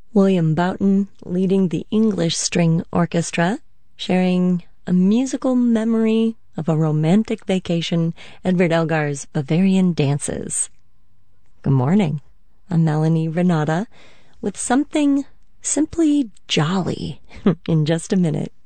William Boughton leading the English String Orchestra, sharing a musical memory of a romantic vacation, Edward Elgar's Bavarian Dances. Good morning. I'm Melanie Renata with something simply jolly in just a minute.